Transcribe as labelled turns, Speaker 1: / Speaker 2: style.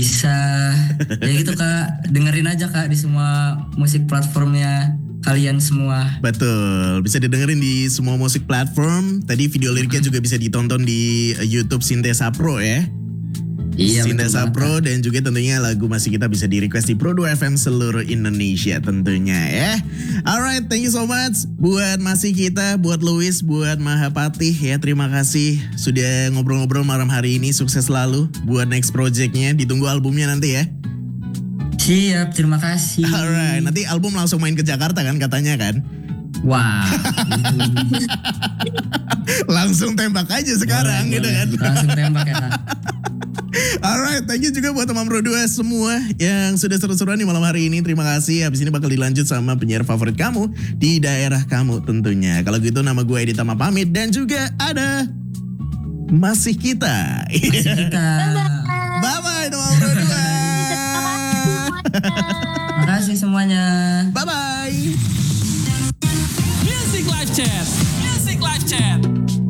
Speaker 1: Bisa ya gitu Kak, dengerin aja Kak di semua musik platformnya kalian semua.
Speaker 2: Betul, bisa didengerin di semua musik platform. Tadi video liriknya juga bisa ditonton di YouTube Sintesa Pro ya.
Speaker 1: Iya,
Speaker 2: Sintesa
Speaker 1: betul
Speaker 2: Pro
Speaker 1: banget,
Speaker 2: dan juga tentunya lagu Masih Kita bisa di request di Pro 2 FM seluruh Indonesia tentunya ya. Alright, thank you so much buat Masih Kita, buat Louis, buat Mahapatih ya. Terima kasih sudah ngobrol-ngobrol malam hari ini. Sukses selalu buat next projectnya. Ditunggu albumnya nanti ya.
Speaker 1: Siap, terima kasih.
Speaker 2: Alright, nanti album langsung main ke Jakarta kan katanya kan?
Speaker 1: Wah,
Speaker 2: Langsung tembak aja sekarang
Speaker 1: boleh,
Speaker 2: gitu
Speaker 1: boleh.
Speaker 2: kan.
Speaker 1: Langsung tembak ya Kak.
Speaker 2: Alright, thank you juga buat teman Pro 2 semua yang sudah seru-seruan di malam hari ini. Terima kasih. Habis ini bakal dilanjut sama penyiar favorit kamu di daerah kamu tentunya. Kalau gitu nama gue Edi Tama pamit dan juga ada Masih Kita.
Speaker 1: Masih kita.
Speaker 2: Bye-bye teman Pro 2.
Speaker 1: Makasih semuanya.
Speaker 2: Bye-bye.
Speaker 3: Music Live Chat. Music Live Chat.